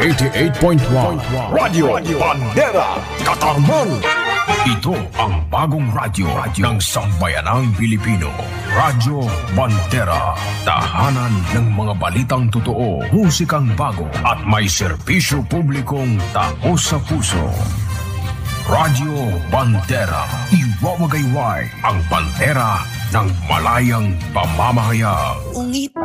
88.1 Radio Bandera, Katarman. Ito ang bagong radyo ng sambayanang Pilipino. Radyo Bandera. Tahanan ng mga balitang totoo, musikang bago at may serbisyo publikong taos sa puso. Radyo Bandera. Iwawagayway ang bandera ng malayang pamamahayag. Ungit